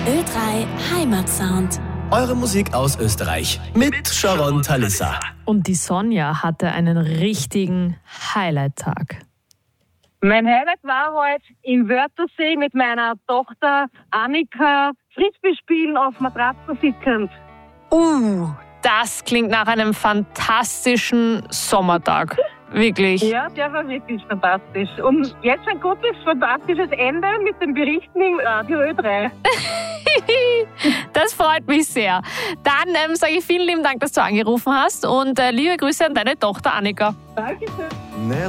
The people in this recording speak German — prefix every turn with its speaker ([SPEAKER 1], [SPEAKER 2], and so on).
[SPEAKER 1] Ö3 Heimatsound.
[SPEAKER 2] Eure Musik aus Österreich mit Sharon Talissa.
[SPEAKER 3] Und die Sonja hatte einen richtigen Highlight-Tag.
[SPEAKER 4] Mein Highlight war heute im Wörthersee mit meiner Tochter Annika Frisbee spielen auf Matratzen sitzend.
[SPEAKER 3] Das klingt nach einem fantastischen Sommertag. Wirklich.
[SPEAKER 4] Ja, der war wirklich fantastisch. Und jetzt ein gutes, fantastisches Ende mit den Berichten im Radio Ö3.
[SPEAKER 3] Das freut mich sehr. Dann sage ich vielen lieben Dank, dass du angerufen hast und liebe Grüße an deine Tochter Annika.
[SPEAKER 4] Dankeschön.